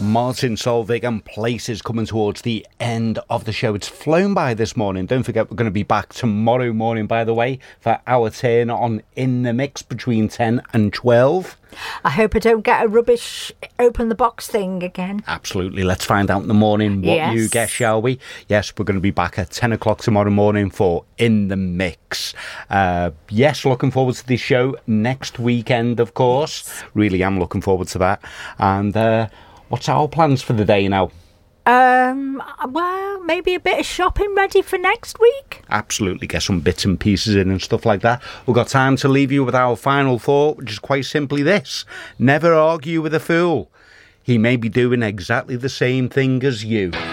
Martin Solveig and Places coming towards the end of the show. It's flown by this morning. Don't forget, we're going to be back tomorrow morning, by the way, for our turn on In the Mix between 10 and 12. I hope I don't get a rubbish open the box thing again. Absolutely. Let's find out in the morning what you guess, shall we? Yes, we're going to be back at 10 o'clock tomorrow morning for In the Mix. Yes, looking forward to this show next weekend, of course. Yes. Really am looking forward to that. And what's our plans for the day now? Well, maybe a bit of shopping ready for next week. Absolutely, get some bits and pieces in and stuff like that. We've got time to leave you with our final thought, which is quite simply this: never argue with a fool. He may be doing exactly the same thing as you.